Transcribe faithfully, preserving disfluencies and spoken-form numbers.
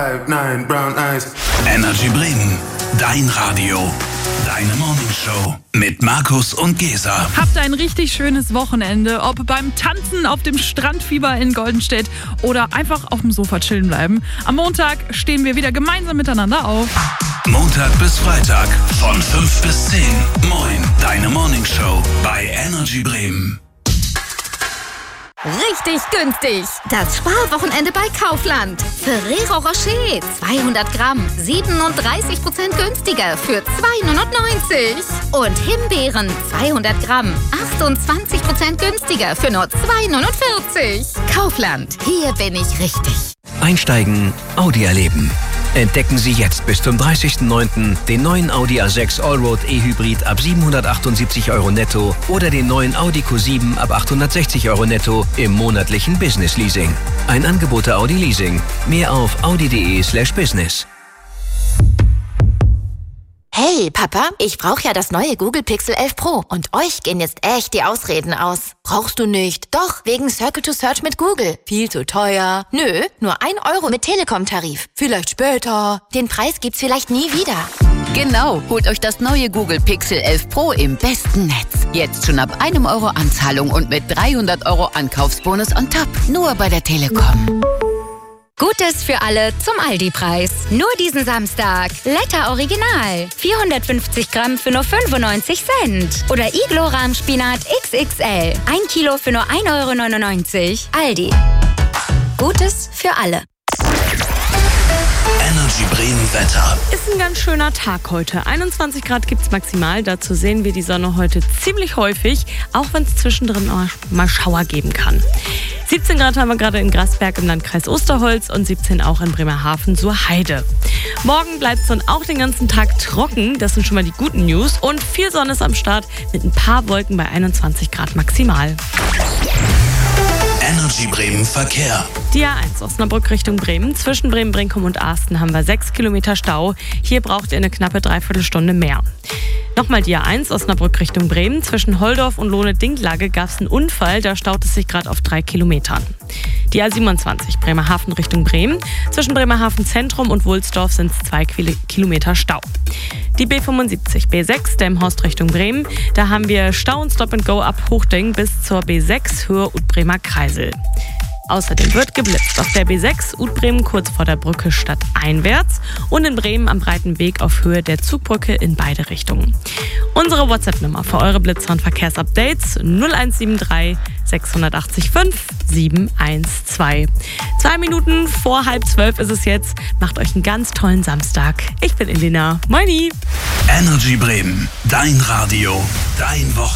Nine brown eyes. Energy Bremen, dein Radio, deine Morningshow mit Markus und Gesa. Habt ein richtig schönes Wochenende, ob beim Tanzen auf dem Strandfieber in Goldenstedt oder einfach auf dem Sofa chillen bleiben. Am Montag stehen wir wieder gemeinsam miteinander auf. Montag bis Freitag von fünf bis zehn. Moin, deine Morningshow bei Energy Bremen. Richtig günstig. Das Sparwochenende bei Kaufland. Ferrero Rocher zweihundert Gramm, siebenunddreißig Prozent günstiger für zwei neunundneunzig. Und Himbeeren zweihundert Gramm, achtundzwanzig Prozent günstiger für nur zwei neunundvierzig. Kaufland, hier bin ich richtig. Einsteigen, Audi erleben. Entdecken Sie jetzt bis zum dreißigsten neunten den neuen Audi A sechs Allroad E-Hybrid ab siebenhundertachtundsiebzig Euro netto oder den neuen Audi Q sieben ab achthundertsechzig Euro netto im monatlichen Business Leasing. Ein Angebot der Audi Leasing. Mehr auf audi.de slash business. Hey, Papa, ich brauche ja das neue Google Pixel elf Pro und euch gehen jetzt echt die Ausreden aus. Brauchst du nicht? Doch, wegen Circle to Search mit Google. Viel zu teuer. Nö, nur ein Euro mit Telekom-Tarif. Vielleicht später. Den Preis gibt's vielleicht nie wieder. Genau, holt euch das neue Google Pixel elf Pro im besten Netz. Jetzt schon ab einem Euro Anzahlung und mit dreihundert Euro Ankaufsbonus on top. Nur bei der Telekom. Gutes für alle zum Aldi-Preis. Nur diesen Samstag. Letter Original. vierhundertfünfzig Gramm für nur fünfundneunzig Cent. Oder Iglo Rahmspinat X X L. Ein Kilo für nur ein Euro neunundneunzig. Aldi. Gutes für alle. Energy Bremen Wetter. Ist ein ganz schöner Tag heute. einundzwanzig Grad gibt's maximal. Dazu sehen wir die Sonne heute ziemlich häufig, auch wenn es zwischendrin auch mal Schauer geben kann. siebzehn Grad haben wir gerade in Grasberg im Landkreis Osterholz und siebzehn auch in Bremerhaven zur Heide. Morgen bleibt es dann auch den ganzen Tag trocken. Das sind schon mal die guten News. Und viel Sonne ist am Start mit ein paar Wolken bei einundzwanzig Grad maximal. Energy Bremen Verkehr. Die A eins Osnabrück Richtung Bremen. Zwischen Bremen-Brinkum und Asten haben wir sechs Kilometer Stau. Hier braucht ihr eine knappe Dreiviertelstunde mehr. Nochmal die A eins Osnabrück Richtung Bremen. Zwischen Holdorf und Lohne-Dinklage gab es einen Unfall. Da staut es sich gerade auf drei Kilometern. Die A siebenundzwanzig Bremerhaven Richtung Bremen. Zwischen Bremerhaven Zentrum und Wulsdorf sind es zwei Kilometer Stau. Die B fünfundsiebzig B sechs Delmenhorst Richtung Bremen. Da haben wir Stau und Stop and Go ab Hochding bis zur B sechs Höhe Utbremer Kreisel. Außerdem wird geblitzt auf der B sechs Utbremen kurz vor der Brücke stadteinwärts und in Bremen am breiten Weg auf Höhe der Zugbrücke in beide Richtungen. Unsere WhatsApp-Nummer für eure Blitzer- und Verkehrsupdates null eins sieben drei sechs acht fünf sieben eins zwei. Zwei Minuten vor halb zwölf ist es jetzt. Macht euch einen ganz tollen Samstag. Ich bin Elena. Moini! Energy Bremen, dein Radio, dein Wochenende.